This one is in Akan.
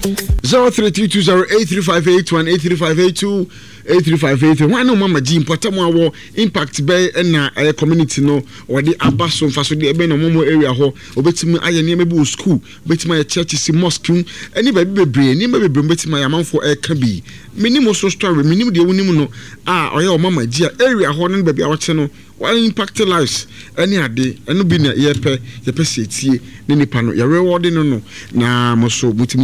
03208358183582 8358. Why no mama G important more impact by na community no or the abaso faso de ebe no momo area ho obetimi aye ne mebu school obetimi aye church si mosque any baby bebre ni baby obetimi aye amanfo e ka bi minimum so story minimum de wonimu no oye mama G area ho no baby awache no what impact lives any ade eno bi na ye pe setie ne nipa no ye reward no na mo so